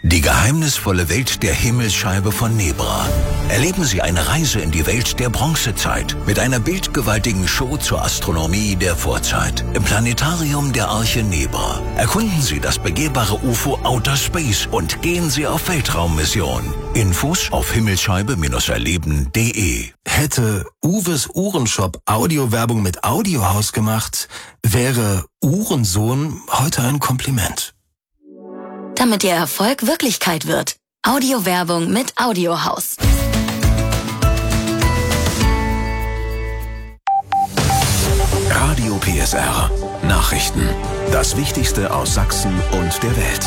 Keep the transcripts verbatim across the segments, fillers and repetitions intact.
Die geheimnisvolle Welt der Himmelsscheibe von Nebra. Erleben Sie eine Reise in die Welt der Bronzezeit mit einer bildgewaltigen Show zur Astronomie der Vorzeit im Planetarium der Arche Nebra. Erkunden Sie das begehbare U F O Outer Space und gehen Sie auf Weltraummission. Infos auf himmelsscheibe erleben punkt de. Hätte Uwes Uhrenshop Audiowerbung mit Audiohaus gemacht, wäre Uhrensohn heute ein Kompliment. Damit Ihr Erfolg Wirklichkeit wird. Audiowerbung mit Audiohaus. Radio P S R. Nachrichten. Das Wichtigste aus Sachsen und der Welt.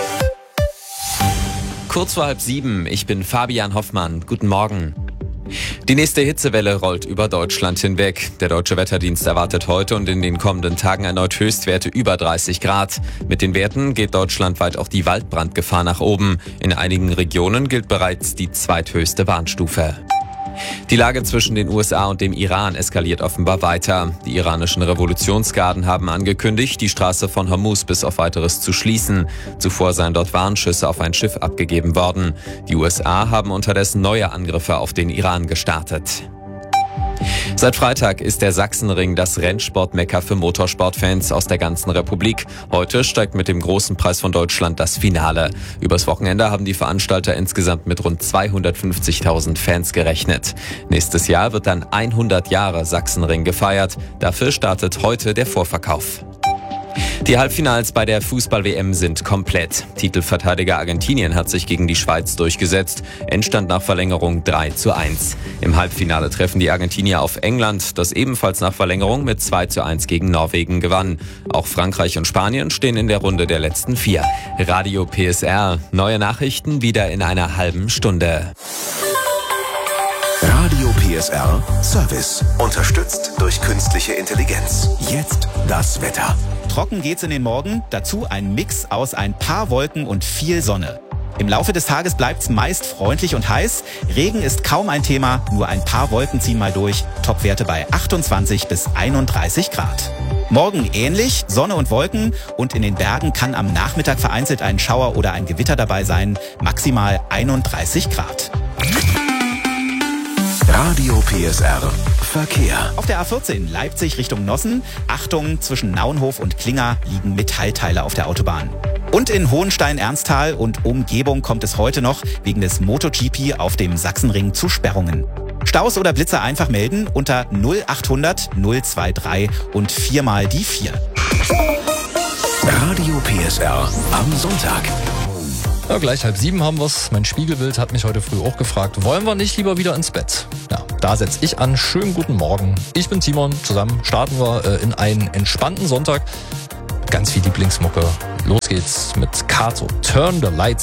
Kurz vor halb sieben, ich bin Fabian Hoffmann. Guten Morgen. Die nächste Hitzewelle rollt über Deutschland hinweg. Der Deutsche Wetterdienst erwartet heute und in den kommenden Tagen erneut Höchstwerte über dreißig Grad. Mit den Werten geht deutschlandweit auch die Waldbrandgefahr nach oben. In einigen Regionen gilt bereits die zweithöchste Warnstufe. Die Lage zwischen den U S A und dem Iran eskaliert offenbar weiter. Die iranischen Revolutionsgarden haben angekündigt, die Straße von Hormuz bis auf Weiteres zu schließen. Zuvor seien dort Warnschüsse auf ein Schiff abgegeben worden. Die U S A haben unterdessen neue Angriffe auf den Iran gestartet. Seit Freitag ist der Sachsenring das Rennsport-Mekka für Motorsportfans aus der ganzen Republik. Heute steigt mit dem Großen Preis von Deutschland das Finale. Übers Wochenende haben die Veranstalter insgesamt mit rund zweihundertfünfzigtausend Fans gerechnet. Nächstes Jahr wird dann hundert Jahre Sachsenring gefeiert. Dafür startet heute der Vorverkauf. Die Halbfinals bei der Fußball-W M sind komplett. Titelverteidiger Argentinien hat sich gegen die Schweiz durchgesetzt. Endstand nach Verlängerung drei zu eins. Im Halbfinale treffen die Argentinier auf England, das ebenfalls nach Verlängerung mit zwei zu eins gegen Norwegen gewann. Auch Frankreich und Spanien stehen in der Runde der letzten vier. Radio P S R. Neue Nachrichten wieder in einer halben Stunde. Radio P S R Service. Unterstützt durch künstliche Intelligenz. Jetzt das Wetter. Trocken geht's in den Morgen, dazu ein Mix aus ein paar Wolken und viel Sonne. Im Laufe des Tages bleibt's meist freundlich und heiß. Regen ist kaum ein Thema, nur ein paar Wolken ziehen mal durch. Topwerte bei achtundzwanzig bis einunddreißig Grad. Morgen ähnlich, Sonne und Wolken und in den Bergen kann am Nachmittag vereinzelt ein Schauer oder ein Gewitter dabei sein. Maximal einunddreißig Grad. Radio P S R Verkehr. Auf der A vierzehn Leipzig Richtung Nossen. Achtung, zwischen Naunhof und Klinger liegen Metallteile auf der Autobahn. Und in Hohenstein-Ernsthal und Umgebung kommt es heute noch wegen des MotoGP auf dem Sachsenring zu Sperrungen. Staus oder Blitzer einfach melden unter null achthundert null dreiundzwanzig und viermal die vier. Radio P S R am Sonntag. Ja, gleich halb sieben haben wir's. Mein Spiegelbild hat mich heute früh auch gefragt, wollen wir nicht lieber wieder ins Bett? Ja, da setze ich an. Schönen guten Morgen. Ich bin Timon. Zusammen starten wir äh, in einen entspannten Sonntag. Ganz viel Lieblingsmucke. Los geht's mit Kato. Turn the Lights